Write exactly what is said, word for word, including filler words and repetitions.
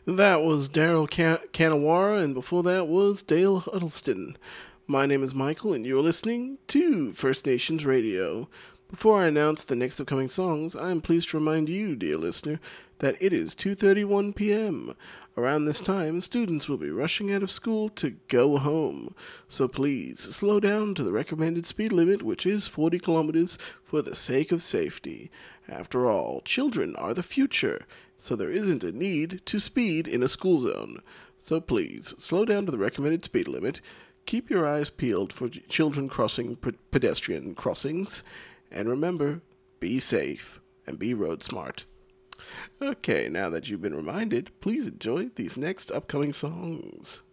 That was Daryl Can- Kanawara, and before that was Dale Huddleston. My name is Michael, and you're listening to First Nations Radio. Before I announce the next upcoming songs, I am pleased to remind you, dear listener, that it is two thirty-one p.m. Around this time, students will be rushing out of school to go home. So please, slow down to the recommended speed limit, which is forty kilometers, for the sake of safety. After all, children are the future, so there isn't a need to speed in a school zone. So please, slow down to the recommended speed limit, keep your eyes peeled for children crossing pedestrian crossings, and remember, be safe and be road smart. Okay, now that you've been reminded, please enjoy these next upcoming songs.